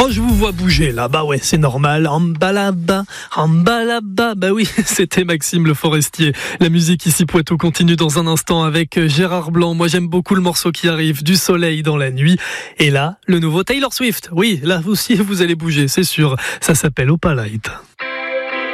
Oh, je vous vois bouger là, bah ouais, c'est normal. En bas là-bas, bah oui, c'était Maxime Le Forestier. La musique ici Poitou continue dans un instant avec Gérard Blanc. Moi j'aime beaucoup le morceau qui arrive, Du soleil dans la nuit. Et là, le nouveau Taylor Swift. Oui, là aussi vous allez bouger, c'est sûr. Ça s'appelle Opalite.